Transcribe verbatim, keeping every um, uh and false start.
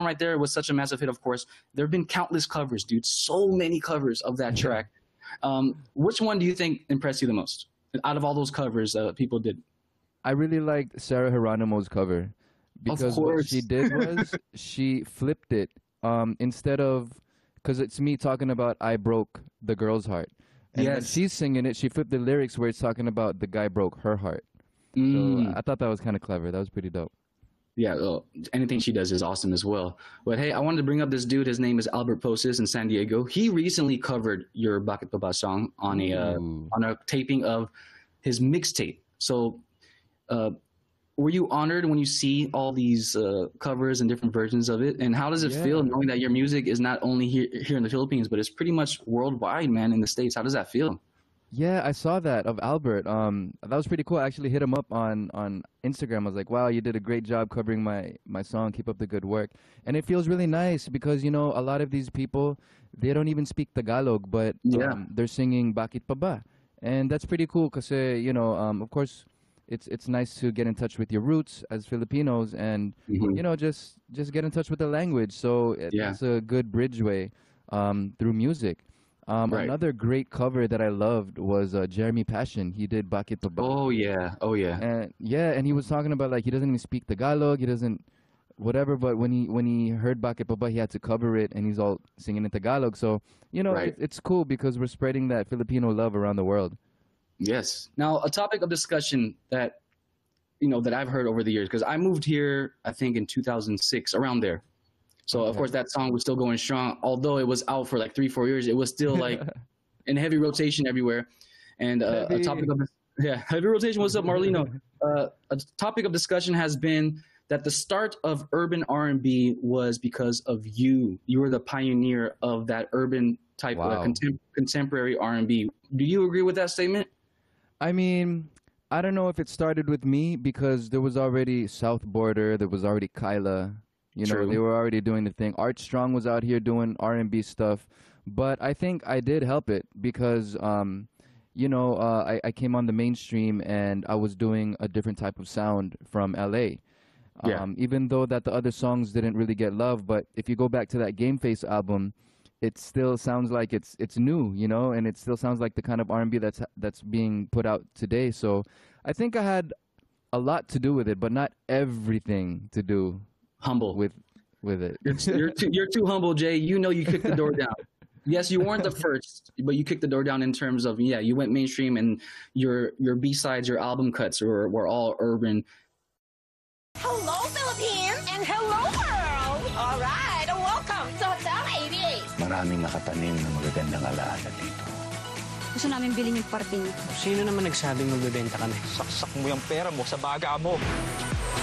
right there was such a massive hit, of course. There have been countless covers, dude. So many covers of that track. Um, which one do you think impressed you the most out of all those covers uh, people did? I really liked Sarah Geronimo's cover because what she did was she flipped it. Um, instead of, because it's me talking about I broke the girl's heart. And yes. when she's singing it, she flipped the lyrics where it's talking about the guy broke her heart. Mm. So I thought that was kind of clever. That was pretty dope. Yeah, well, anything she does is awesome as well. But hey, I wanted to bring up this dude. His name is Albert Poses in San Diego. He recently covered your Bakit Pa Ba song on a uh, on a taping of his mixtape. So, uh, were you honored when you see all these uh, covers and different versions of it? And how does it yeah. feel knowing that your music is not only here here in the Philippines, but it's pretty much worldwide, man, in the States? How does that feel? Yeah, I saw that of Albert. Um, that was pretty cool. I actually hit him up on, on Instagram. I was like, wow, you did a great job covering my, my song. Keep up the good work. And it feels really nice because, you know, a lot of these people, they don't even speak Tagalog, but yeah. um, they're singing Bakit Pa Ba. And that's pretty cool because, uh, you know, um, of course, it's it's nice to get in touch with your roots as Filipinos and, mm-hmm. you know, just, just get in touch with the language. So it, yeah. it's a good bridgeway um, through music. Um, right. Another great cover that I loved was uh, Jeremy Passion. He did Bakit Pa Ba. Oh yeah, oh yeah, and yeah, and he was talking about like he doesn't even speak Tagalog, he doesn't whatever. But when he when he heard Bakit Pa Ba, he had to cover it, and he's all singing in Tagalog. So you know, right. it, it's cool because we're spreading that Filipino love around the world. Yes. Now, a topic of discussion that you know that I've heard over the years because I moved here, I think in two thousand six, around there. So, of course, that song was still going strong. Although it was out for like three, four years, it was still like in heavy rotation everywhere. And uh, a topic of yeah, heavy rotation. What's up, Marlino? Uh, a topic of discussion has been that the start of urban R and B was because of you. You were the pioneer of that urban type wow. of contem- contemporary R and B. Do you agree with that statement? I mean, I don't know if it started with me because there was already South Border, there was already Kyla. You know, True. They were already doing the thing. Art Strong was out here doing R and B stuff. But I think I did help it because, um, you know, uh, I, I came on the mainstream and I was doing a different type of sound from L A. Yeah. Um, even though that the other songs didn't really get love. But if you go back to that Game Face album, it still sounds like it's it's new, you know, and it still sounds like the kind of R and B that's that's being put out today. So I think I had a lot to do with it, but not everything to do. Humble with with it. You're, you're, too, you're too humble, Jay. You know you kicked the door down. Yes, you weren't the first, but you kicked the door down in terms of yeah, you went mainstream and your your B-sides, your album cuts were were all urban. Hello, Philippines, and hello, world. All right, welcome to Hotel eighty-eight. Maraming nakatanim na magagandang alaala dito. Gusto namin bilhin yung parte niyo. Sino naman nagsabing magbebenta kami? Saksak mo yung pera mo sa baga mo.